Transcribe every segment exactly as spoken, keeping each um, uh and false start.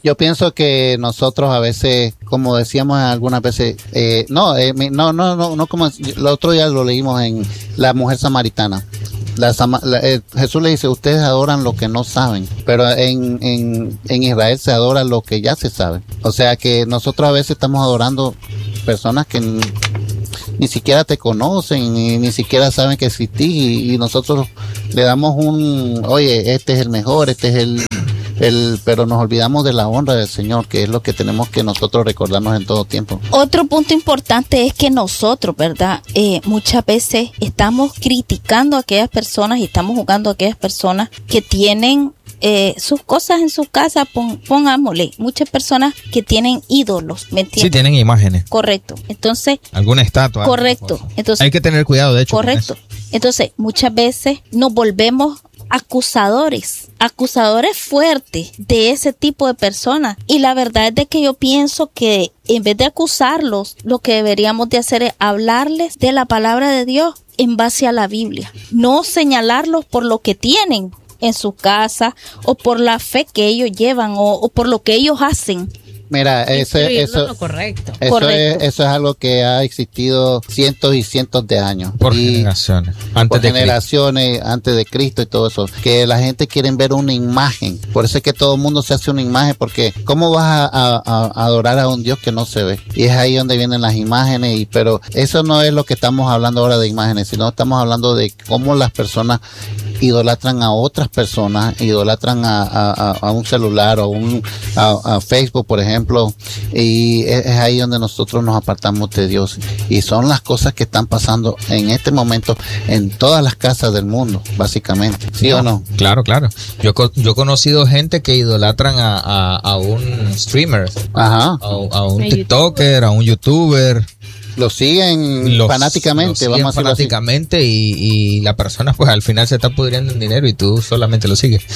Yo pienso que nosotros a veces, como decíamos algunas veces, eh, no, eh, no, no, no, no como el otro día lo leímos en La Mujer Samaritana. La, la, eh, Jesús le dice, ustedes adoran lo que no saben, pero en, en, en Israel se adora lo que ya se sabe. O sea que nosotros a veces estamos adorando personas que ni, ni siquiera te conocen, ni, ni siquiera saben que existís, y, y nosotros le damos un, oye, este es el mejor, este es el... El, pero nos olvidamos de la honra del Señor, que es lo que tenemos que nosotros recordarnos en todo tiempo. Otro punto importante es que nosotros, ¿verdad? Eh, muchas veces estamos criticando a aquellas personas y estamos jugando a aquellas personas que tienen eh, sus cosas en su casa, pon, pongámosle, muchas personas que tienen ídolos, ¿me entiendes? Sí, tienen imágenes. Correcto. Entonces, alguna estatua. Correcto. Entonces, hay que tener cuidado, de hecho. Correcto. Entonces, muchas veces nos volvemos acusadores, acusadores fuertes de ese tipo de personas, y la verdad es de que yo pienso que en vez de acusarlos, lo que deberíamos de hacer es hablarles de la palabra de Dios en base a la Biblia, no señalarlos por lo que tienen en su casa o por la fe que ellos llevan o, o por lo que ellos hacen. Mira, ese, eso, correcto. Eso, correcto. Es, eso es algo que ha existido cientos y cientos de años. Por y generaciones. Antes por de generaciones, Cristo. Antes de Cristo y todo eso. Que la gente quiere ver una imagen. Por eso es que todo el mundo se hace una imagen, porque ¿cómo vas a, a, a adorar a un Dios que no se ve? Y es ahí donde vienen las imágenes. Y pero eso no es lo que estamos hablando ahora de imágenes, sino estamos hablando de cómo las personas idolatran a otras personas, idolatran a, a, a un celular o un, a, a Facebook, por ejemplo, y es, es ahí donde nosotros nos apartamos de Dios, y son las cosas que están pasando en este momento en todas las casas del mundo, básicamente, ¿sí no, o no? Claro, claro. Yo, yo he conocido gente que idolatran a, a, a un streamer, Ajá. a, a un a TikToker, a un YouTuber. Lo siguen los, fanáticamente, lo siguen vamos a fanáticamente y, y la persona pues al final se está pudriendo en dinero y tú solamente lo sigues.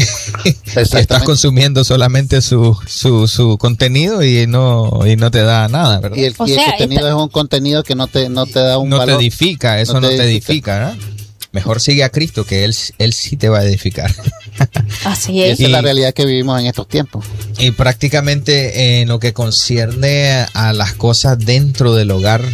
Estás consumiendo solamente su, su, su contenido y no y no te da nada, ¿verdad? Y el, y el sea, contenido esta... es un contenido que no te, no te da un no valor. te edifica, eso no te, no te edifica, edifica, ¿no? Mejor sigue a Cristo, que Él, él sí te va a edificar. Así es. Y esa es la realidad que vivimos en estos tiempos. Y prácticamente en lo que concierne a las cosas dentro del hogar,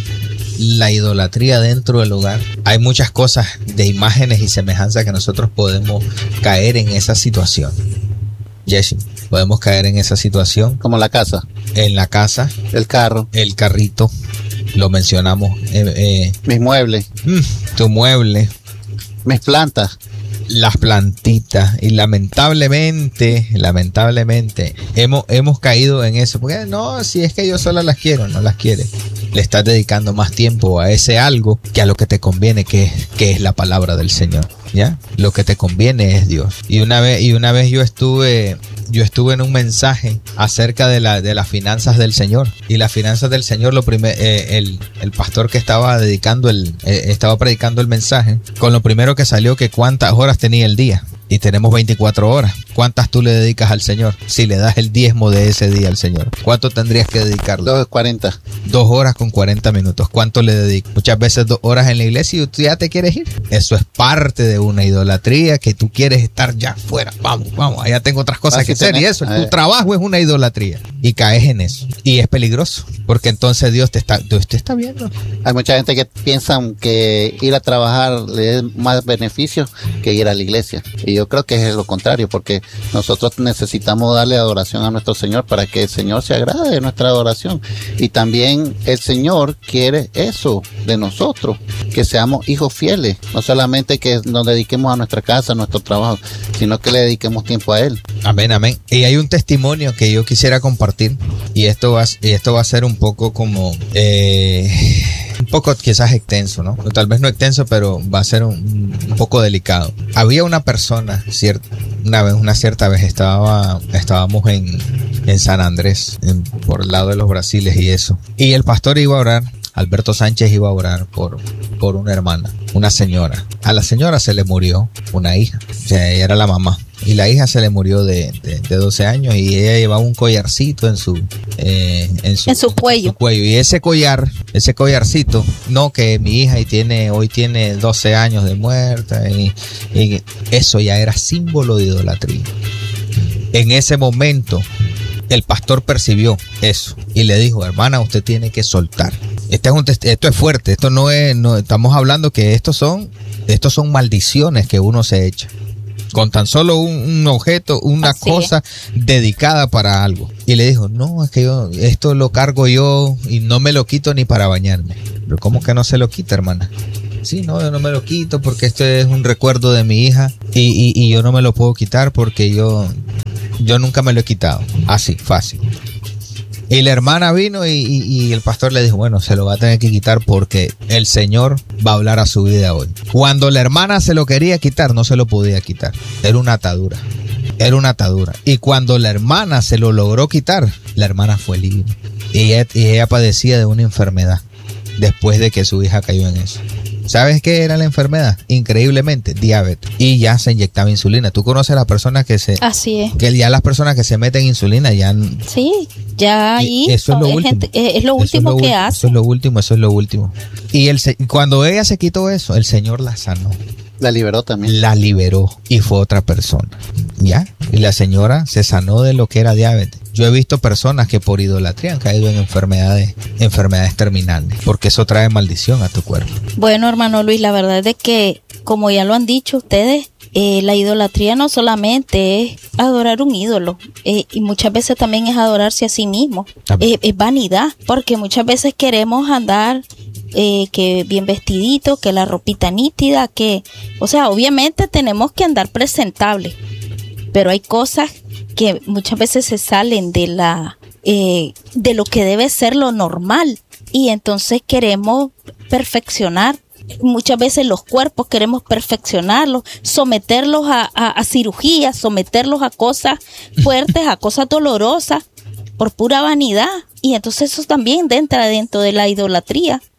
la idolatría dentro del hogar, hay muchas cosas de imágenes y semejanzas que nosotros podemos caer en esa situación. Jesse, podemos caer en esa situación. Como la casa. En la casa. El carro. El carrito. Lo mencionamos. Eh, eh, Mis muebles. Tu mueble. Mis plantas. Las plantitas. Y lamentablemente, lamentablemente, hemos, hemos caído en eso. Porque no, si es que yo sola las quiero, no las quiere. Le estás dedicando más tiempo a ese algo que a lo que te conviene, que, que es la palabra del Señor. ¿Ya? Lo que te conviene es Dios. Y una vez, y una vez yo estuve, yo estuve en un mensaje acerca de la, de las finanzas del Señor. Y las finanzas del Señor, lo primer, eh, el, el pastor que estaba dedicando el, eh, estaba predicando el mensaje, con lo primero que salió que cuántas horas tenía el día. Y tenemos veinticuatro horas. ¿Cuántas tú le dedicas al Señor? Si le das el diezmo de ese día al Señor, ¿cuánto tendrías que dedicarle? Dos cuarenta. Dos horas con cuarenta minutos. ¿Cuánto le dedicas? Muchas veces dos horas en la iglesia y tú ya te quieres ir. Eso es parte de una idolatría, que tú quieres estar ya fuera. Vamos, vamos, allá tengo otras cosas que hacer. Y eso, tu trabajo es una idolatría. Y caes en eso. Y es peligroso, porque entonces Dios te está, Dios te está viendo. Hay mucha gente que piensa que ir a trabajar le da más beneficios que ir a la iglesia. Y yo creo que es lo contrario, porque nosotros necesitamos darle adoración a nuestro Señor para que el Señor se agrade de nuestra adoración. Y también el Señor quiere eso de nosotros, que seamos hijos fieles, no solamente que nos dediquemos a nuestra casa, a nuestro trabajo, sino que le dediquemos tiempo a Él. Amén, amén. Y hay un testimonio que yo quisiera compartir, y esto va, y esto va a ser un poco como... Eh, un poco quizás extenso, ¿no? Tal vez no extenso, pero va a ser un, un poco delicado. Había una persona, cierta, una vez, una cierta vez estaba, estábamos en, en San Andrés, en, por el lado de los Brasiles y eso. Y el pastor iba a orar, Alberto Sánchez iba a orar por, por una hermana, una señora. A la señora se le murió una hija, o sea, ella era la mamá. Y la hija se le murió de, de, de doce años y ella llevaba un collarcito en su, eh, en su, en su cuello. En su cuello. Y ese collar, ese collarcito, no que mi hija y tiene, hoy tiene doce años de muerta, y, y eso ya era símbolo de idolatría. En ese momento, el pastor percibió eso y le dijo, hermana, usted tiene que soltar. Este es un test- esto es fuerte, esto no es, no, estamos hablando que estos son, estos son maldiciones que uno se echa. Con tan solo un, un objeto, una Así cosa dedicada para algo. Y le dijo, no, es que yo, esto lo cargo yo y no me lo quito ni para bañarme. Pero ¿cómo que no se lo quita, hermana? Sí, no, yo no me lo quito porque esto es un recuerdo de mi hija y, y, y yo no me lo puedo quitar porque yo, yo nunca me lo he quitado. Así, fácil. Y la hermana vino y, y, y el pastor le dijo, bueno, se lo va a tener que quitar porque el Señor va a hablar a su vida hoy. Cuando la hermana se lo quería quitar, no se lo podía quitar. Era una atadura. Era una atadura. Y cuando la hermana se lo logró quitar, la hermana fue libre. Y ella, y ella padecía de una enfermedad después de que su hija cayó en eso. ¿Sabes qué era la enfermedad? Increíblemente, diabetes. Y ya se inyectaba insulina. ¿Tú conoces a las personas que se... Así es. Que ya las personas que se meten insulina ya... Sí, ya ahí Y eso es lo es, último. gente- es- es lo Eso último lo que ul- hace. Eso es lo último, eso es lo último. Y el, se- cuando ella se quitó eso, el Señor la sanó, La liberó también. la liberó y fue otra persona. ¿Ya? Y la señora se sanó de lo que era diabetes. Yo he visto personas que por idolatría han caído en enfermedades, enfermedades terminales, porque eso trae maldición a tu cuerpo. Bueno, hermano Luis, la verdad es que, como ya lo han dicho ustedes, eh, la idolatría no solamente es adorar un ídolo, eh, y muchas veces también es adorarse a sí mismo. También. Eh, es vanidad, porque muchas veces queremos andar eh, que bien vestidito, que la ropita nítida, que, o sea, obviamente tenemos que andar presentable, pero hay cosas que muchas veces se salen de la eh, de lo que debe ser lo normal, y entonces queremos perfeccionar muchas veces los cuerpos, queremos perfeccionarlos, someterlos a, a, a cirugías, someterlos a cosas fuertes, a cosas dolorosas por pura vanidad, y entonces eso también entra dentro de la idolatría.